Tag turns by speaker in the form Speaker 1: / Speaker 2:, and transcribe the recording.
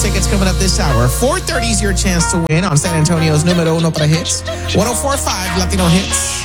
Speaker 1: tickets coming up this hour. 4:30 is your chance to win on San Antonio's numero uno para hits. 104.5 Latino Hits.